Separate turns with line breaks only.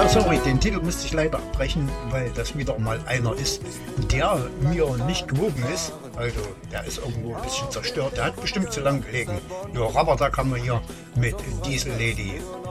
sorry, den Titel musste ich leider abbrechen, weil das wieder mal einer ist, der mir nicht gewogen ist. Also, der ist irgendwo ein bisschen zerstört. Der hat bestimmt zu lang gelegen. Ja, aber da kann man hier mit Diesel Lady